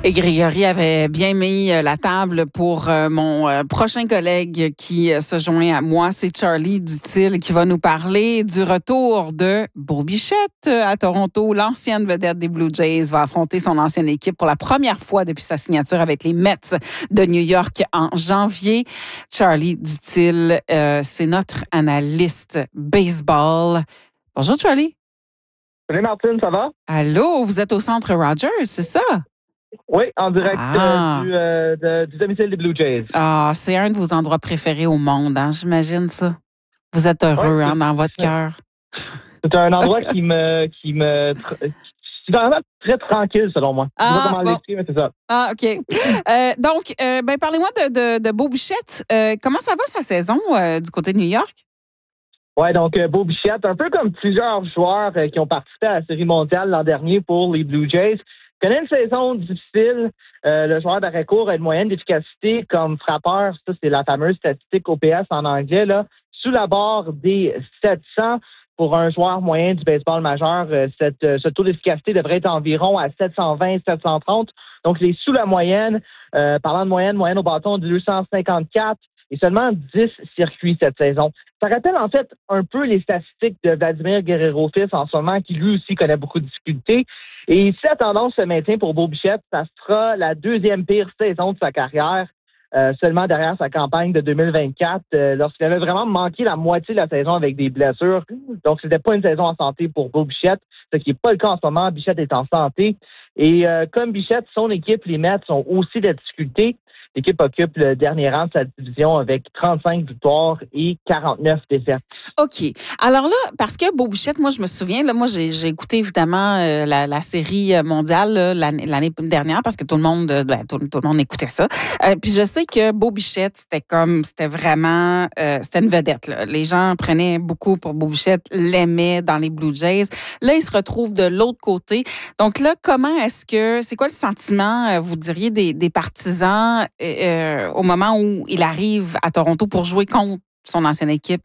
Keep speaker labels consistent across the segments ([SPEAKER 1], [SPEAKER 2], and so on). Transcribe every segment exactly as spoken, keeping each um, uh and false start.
[SPEAKER 1] Et Grégory avait bien mis la table pour mon prochain collègue qui se joint à moi. C'est Charlie Dutil qui va nous parler du retour de Bo Bichette à Toronto. L'ancienne vedette des Blue Jays va affronter son ancienne équipe pour la première fois depuis sa signature avec les Mets de New York en janvier. Charlie Dutil, euh, c'est notre analyste baseball. Bonjour Charlie.
[SPEAKER 2] Salut Martine, ça va?
[SPEAKER 1] Allô, vous êtes au Centre Rogers, c'est ça?
[SPEAKER 2] Oui, en direct
[SPEAKER 1] ah.
[SPEAKER 2] euh, du, euh, de, du domicile des Blue Jays.
[SPEAKER 1] Ah, c'est un de vos endroits préférés au monde, hein, j'imagine ça. Vous êtes heureux ouais, hein, dans votre cœur.
[SPEAKER 2] C'est un endroit qui me... qui me c'est vraiment très tranquille, selon moi.
[SPEAKER 1] Ah,
[SPEAKER 2] je sais pas comment
[SPEAKER 1] bon.
[SPEAKER 2] l'expliquer, mais c'est ça.
[SPEAKER 1] Ah, OK. euh, donc, euh, ben, parlez-moi de, de, de Bo Bichette. Euh, comment ça va, sa saison euh, du côté de New York?
[SPEAKER 2] Oui, donc euh, Bo Bichette, un peu comme plusieurs joueurs euh, qui ont participé à la Série mondiale l'an dernier pour les Blue Jays, connaît une saison difficile. Euh, le joueur d'arrêt-court a une moyenne d'efficacité comme frappeur. Ça, c'est la fameuse statistique O P S en anglais, là, sous la barre des sept cents. Pour un joueur moyen du baseball majeur, euh, cette, euh, ce taux d'efficacité devrait être environ à sept cent vingt, sept cent trente. Donc, il est sous la moyenne. Euh, parlant de moyenne, moyenne au bâton de deux cent cinquante-quatre et seulement dix circuits cette saison. Ça rappelle en fait un peu les statistiques de Vladimir Guerrero-Fils en ce moment, qui lui aussi connaît beaucoup de difficultés. Et si la tendance se maintient pour Bo Bichette, ça sera la deuxième pire saison de sa carrière, euh, seulement derrière sa campagne de deux mille vingt-quatre, euh, lorsqu'il avait vraiment manqué la moitié de la saison avec des blessures. Donc, c'était pas une saison en santé pour Bo Bichette, ce qui n'est pas le cas en ce moment. Bichette est en santé. Et euh, comme Bichette, son équipe, les Mets, sont aussi de difficultés. L'équipe occupe le dernier rang de sa division avec trente-cinq victoires et quarante-neuf défaites.
[SPEAKER 1] OK. Alors là, parce que Bo Bichette, moi, je me souviens, là, moi, j'ai, j'ai écouté évidemment euh, la, la série mondiale là, l'année, l'année dernière parce que tout le monde, ben, tout, tout le monde écoutait ça. Euh, puis je sais que Bo Bichette, c'était comme, c'était vraiment, euh, c'était une vedette. Là. Les gens prenaient beaucoup pour Bo Bichette, l'aimaient dans les Blue Jays. Là, il se retrouve de l'autre côté. Donc là, comment est-ce que, c'est quoi le sentiment, vous diriez, des, des partisans Euh, au moment où il arrive à Toronto pour jouer contre son ancienne équipe?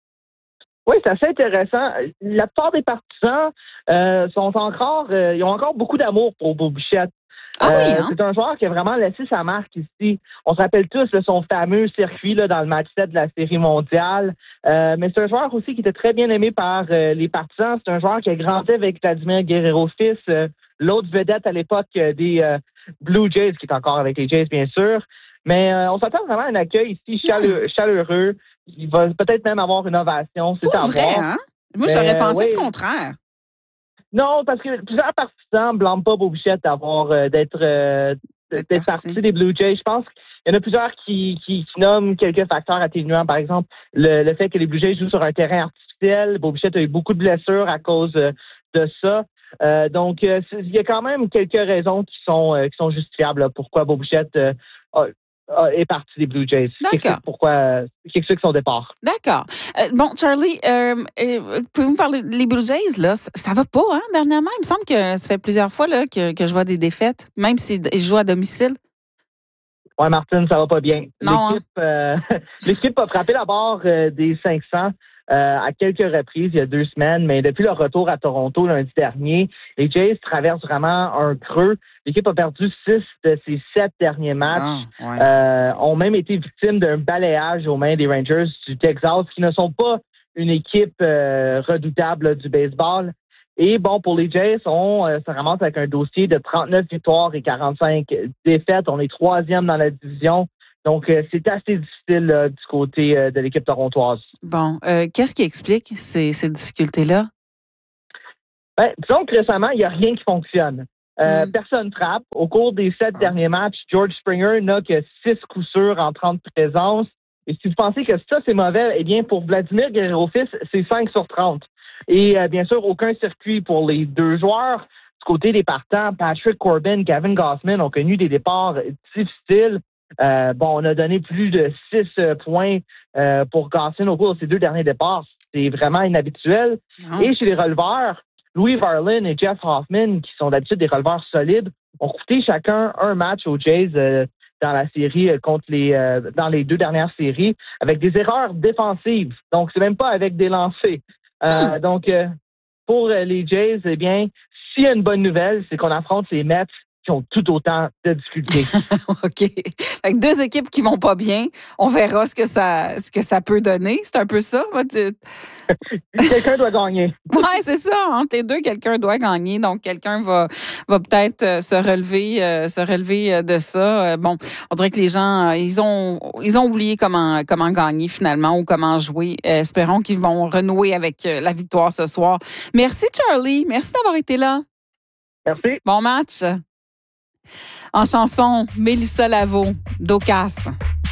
[SPEAKER 2] Oui, c'est assez intéressant. La plupart des partisans euh, sont encore, euh, ils ont encore beaucoup d'amour pour Bo Bichette.
[SPEAKER 1] Ah oui, hein?
[SPEAKER 2] euh, c'est un joueur qui a vraiment laissé sa marque ici. On se rappelle tous de son fameux circuit là, dans le match sept de la Série mondiale. Euh, mais c'est un joueur aussi qui était très bien aimé par euh, les partisans. C'est un joueur qui a grandi avec Vladimir Guerrero-Fils, euh, l'autre vedette à l'époque euh, des euh, Blue Jays, qui est encore avec les Jays, bien sûr. Mais euh, on s'attend vraiment à un accueil ici chaleureux. chaleureux. Il va peut-être même avoir une ovation. C'est
[SPEAKER 1] Pour vrai, hein? Moi,
[SPEAKER 2] mais,
[SPEAKER 1] j'aurais pensé
[SPEAKER 2] oui.
[SPEAKER 1] le contraire.
[SPEAKER 2] Non, parce que plusieurs partisans ne blâment pas Bo Bichette d'avoir, euh, d'être, euh, d'être, d'être parti des Blue Jays. Je pense qu'il y en a plusieurs qui, qui, qui nomment quelques facteurs atténuants. Par exemple, le, le fait que les Blue Jays jouent sur un terrain artificiel. Bo Bichette a eu beaucoup de blessures à cause euh, de ça. Euh, donc, euh, il y a quand même quelques raisons qui sont, euh, qui sont justifiables là, pourquoi Bo Bichette euh, a, est parti des Blue Jays.
[SPEAKER 1] D'accord.
[SPEAKER 2] Pourquoi, euh, qui explique son départ.
[SPEAKER 1] D'accord. Euh, bon, Charlie, euh, euh, pouvez-vous parler des Blue Jays, là? Ça, ça va pas, hein, dernièrement? Il me semble que ça fait plusieurs fois là, que, que je vois des défaites, même s'ils jouent à domicile.
[SPEAKER 2] Oui, Martine, ça va pas bien.
[SPEAKER 1] Non,
[SPEAKER 2] l'équipe,
[SPEAKER 1] hein?
[SPEAKER 2] euh, l'équipe a frappé la barre euh, des cinq cents euh, à quelques reprises il y a deux semaines, mais depuis leur retour à Toronto lundi dernier, les Jays traversent vraiment un creux. L'équipe a perdu six de ses sept derniers matchs.
[SPEAKER 1] Ah, ouais.
[SPEAKER 2] euh, ont même été victimes d'un balayage aux mains des Rangers du Texas, qui ne sont pas une équipe euh, redoutable là, du baseball. Et bon, pour les Jays, on euh, se ramasse avec un dossier de trente-neuf victoires et quarante-cinq défaites. On est troisième dans la division. Donc, euh, c'est assez difficile là, du côté euh, de l'équipe torontoise.
[SPEAKER 1] Bon, euh, qu'est-ce qui explique ces, ces difficultés-là?
[SPEAKER 2] Ben, disons que récemment, il n'y a rien qui fonctionne. Euh,
[SPEAKER 1] mm.
[SPEAKER 2] Personne frappe. Au cours des sept derniers matchs, George Springer n'a que six coups sûrs en trente présences. Et si vous pensez que ça, c'est mauvais, eh bien, pour Vladimir Guerrero-Fils, c'est cinq sur trente. Et euh, bien sûr, aucun circuit pour les deux joueurs. Du côté des partants, Patrick Corbin, Gavin Gausman ont connu des départs difficiles. Euh, bon, on a donné plus de six points euh, pour Gausman au cours de ces deux derniers départs. C'est vraiment inhabituel.
[SPEAKER 1] Oh.
[SPEAKER 2] Et chez les releveurs, Louis Varlin et Jeff Hoffman, qui sont d'habitude des releveurs solides, ont coûté chacun un match aux Jays euh, dans la série euh, contre les euh, dans les deux dernières séries avec des erreurs défensives. Donc, c'est même pas avec des lancers. Euh, donc, euh, pour les Jays, eh bien, s'il y a une bonne nouvelle, c'est qu'on affronte les Mets qui ont tout autant de difficultés.
[SPEAKER 1] OK. Fait que deux équipes qui vont pas bien, on verra ce que ça, ce que ça peut donner. C'est un peu ça?
[SPEAKER 2] Quelqu'un doit gagner.
[SPEAKER 1] Oui, c'est ça. Entre les deux, quelqu'un doit gagner. Donc, quelqu'un va, va peut-être euh, se relever, euh, se relever de ça. Euh, bon, on dirait que les gens, euh, ils ont, ils ont oublié comment, comment gagner finalement ou comment jouer. Euh, espérons qu'ils vont renouer avec euh, la victoire ce soir. Merci, Charlie. Merci d'avoir été là.
[SPEAKER 2] Merci.
[SPEAKER 1] Bon match. En chanson, Mélissa Lavo, Docas.